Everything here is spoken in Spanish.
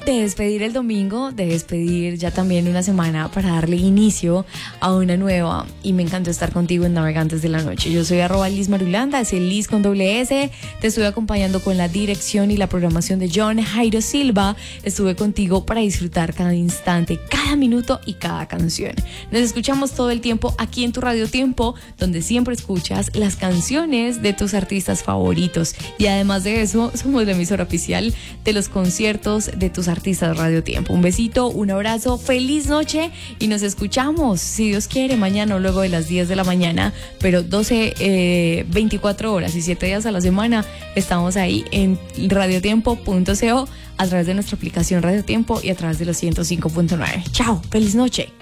de despedir el domingo, de despedir ya también una semana para darle inicio a una nueva, y me encantó estar contigo en Navegantes de la Noche. Yo soy @Liz Marulanda, es el Liz con doble S. Te estuve acompañando con la dirección y la programación de John Jairo Silva. Estuve contigo para disfrutar cada instante, cada minuto y cada canción. Nos escuchamos todo el tiempo aquí en tu Radio Tiempo, donde siempre escuchas las canciones de tus artistas favoritos. Y además de eso, somos la emisora oficial de los conciertos de tus artistas Radio Tiempo. Un besito, un abrazo, feliz noche y nos escuchamos, si Dios quiere, mañana o luego de las 10 de la mañana, pero 24 horas y 7 días a la semana estamos ahí en radiotiempo.co, a través de nuestra aplicación Radio Tiempo y a través de los 105.9. Chao, feliz noche.